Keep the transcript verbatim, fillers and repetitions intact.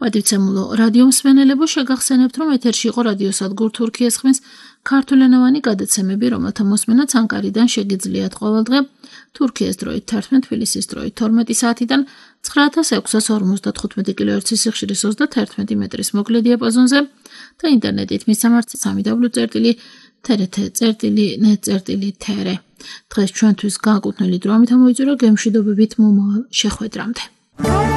პატივცემულო რადიო მსმენელებო, შეგახსენებთ, რომ ეთერში იყო რადიოსადგურ თურქიეს ხმის ქართულენოვანი გადაცემები, რომელთა მოსმენაც ანკარიდან შეგიძლიათ ყოველდღე თურქიეს დროით თერთმეტ, თბილისის დროით თორმეტი საათიდან ცხრა ათას ექვსას ორმოცდათხუთმეტი კილოჰერცის სიხშირის ოცდათერთმეტი მეტრის მოკლე დიაპაზონზე და ინტერნეტით მის სამარცი სამი დაბლიუ წერტილი თერეთე წერტილი ნეტ წერტილი თერე. დღეს ჩვენთვის განკუთვნილი დრო ამით ამოიწურა გემშვიდობებით მომავალ შეხვედრამდე.